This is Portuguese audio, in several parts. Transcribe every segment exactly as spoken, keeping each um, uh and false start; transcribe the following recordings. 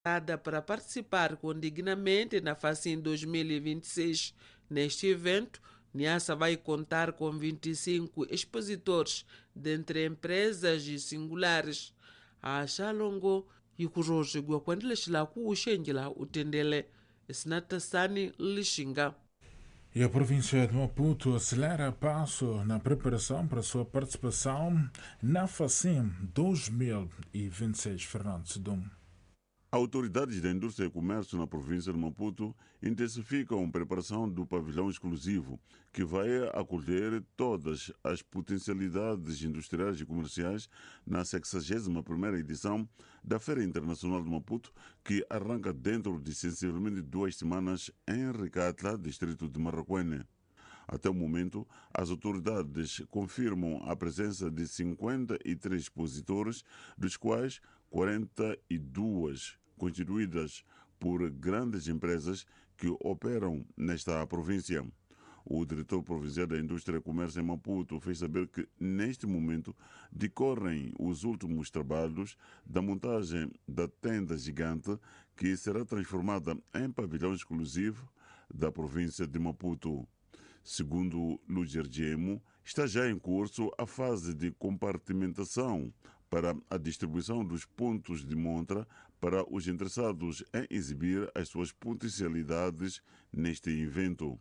para participar dignamente na FACIM dois mil e vinte e seis. Neste evento, Niassa vai contar com vinte e cinco expositores, dentre empresas e singulares. A Xalongo e Kuroshi Gwakwandile Shilaku Ushengila Utendele, Sinatasani Lishinga. E a província de Maputo acelera passo na preparação para a sua participação na FACIM dois mil e vinte e seis. Fernando Sedum. Autoridades da indústria e comércio na província de Maputo intensificam a preparação do pavilhão exclusivo, que vai acolher todas as potencialidades industriais e comerciais na sexagésima primeira edição da Feira Internacional de Maputo, que arranca dentro de sensivelmente duas semanas em Ricatla, distrito de Marraquene. Até o momento, as autoridades confirmam a presença de cinquenta e três expositores, dos quais quarenta e duas constituídas por grandes empresas que operam nesta província. O diretor provincial da Indústria e Comércio em Maputo fez saber que, neste momento, decorrem os últimos trabalhos da montagem da tenda gigante que será transformada em pavilhão exclusivo da província de Maputo. Segundo Luiz Ergemo, está já em curso a fase de compartimentação para a distribuição dos pontos de montra para os interessados em exibir as suas potencialidades neste evento.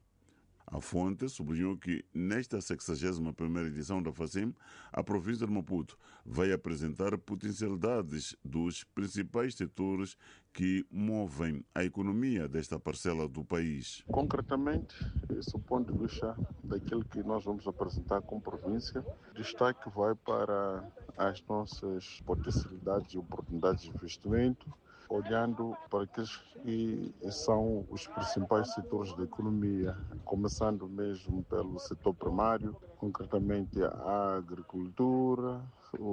A fonte sublinhou que, nesta sexagésima primeira edição da FACIM, a província de Maputo vai apresentar potencialidades dos principais setores que movem a economia desta parcela do país. Concretamente, esse é o ponto de vista daquilo que nós vamos apresentar como província. Destaque vai para as nossas potencialidades e oportunidades de investimento, olhando para aqueles que são os principais setores da economia, começando mesmo pelo setor primário, concretamente a agricultura,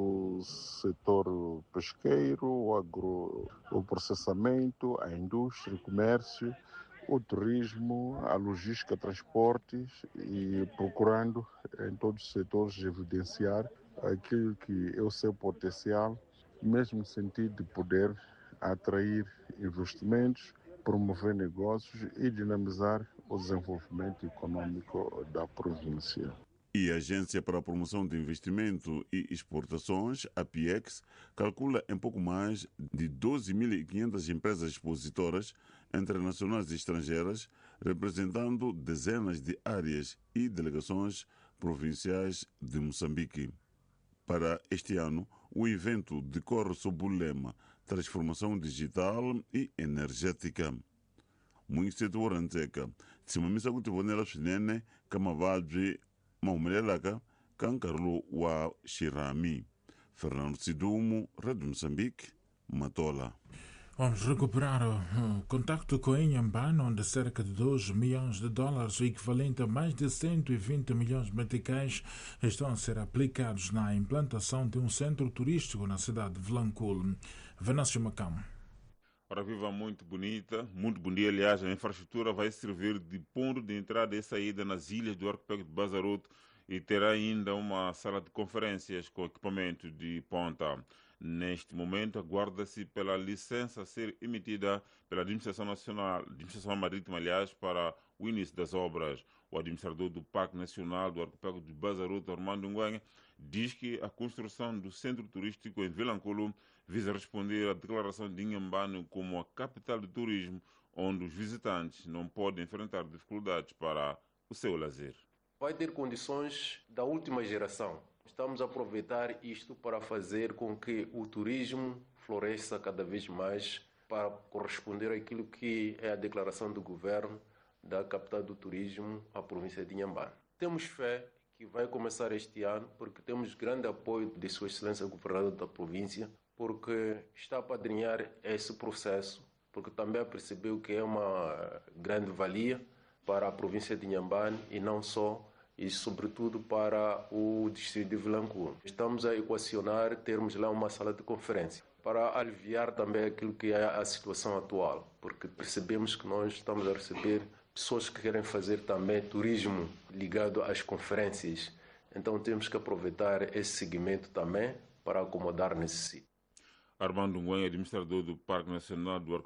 o setor pesqueiro, o, agro, o processamento, a indústria, o comércio, o turismo, a logística, transportes, e procurando em todos os setores evidenciar aquilo que é o seu potencial, mesmo no sentido de poder atrair investimentos, promover negócios e dinamizar o desenvolvimento econômico da província. E a Agência para a Promoção de Investimento e Exportações, a PIEX, calcula em pouco mais de doze mil e quinhentas empresas expositoras, entre nacionais e estrangeiras, representando dezenas de áreas e delegações provinciais de Moçambique. Para este ano, o evento decorre sob o lema Transformação Digital e Energética. Muito setor anteca, simamisa kuti vonela swinene ka mavabyi ma humelelaka ka nkarhi wa xirhami. Fernando Sidumo, Rádio Moçambique, Matola. Vamos recuperar o contacto com a Inhambane, onde cerca de dois milhões de dólares, o equivalente a mais de cento e vinte milhões de meticais, estão a ser aplicados na implantação de um centro turístico na cidade de Vilanculo. Venâncio Macam. Ora viva, muito bonita, muito bom dia. Aliás, a infraestrutura vai servir de ponto de entrada e saída nas ilhas do arquipélago de Bazaruto e terá ainda uma sala de conferências com equipamento de ponta. Neste momento, aguarda-se pela licença a ser emitida pela Administração Nacional, Administração Marítima, aliás, para o início das obras. O administrador do Parque Nacional do Arquipélago de Bazaruto, Armando Nguyen, diz que a construção do centro turístico em Vilanculo visa responder à declaração de Inhambane como a capital do turismo, onde os visitantes não podem enfrentar dificuldades para o seu lazer. Vai ter condições da última geração. Estamos a aproveitar isto para fazer com que o turismo floresça cada vez mais para corresponder àquilo que é a declaração do governo da capital do turismo, a província de Inhambane. Temos fé que vai começar este ano, porque temos grande apoio de Sua Excelência o Governador da província, porque está a padrinhar esse processo, porque também percebeu que é uma grande valia para a província de Inhambane e não só, e sobretudo para o distrito de Vilanculo. Estamos a equacionar termos lá uma sala de conferência para aliviar também aquilo que é a situação atual, porque percebemos que nós estamos a receber pessoas que querem fazer também turismo ligado às conferências. Então temos que aproveitar esse segmento também para acomodar nesse sítio. Armando Nguyen, administrador do Parque Nacional do Arco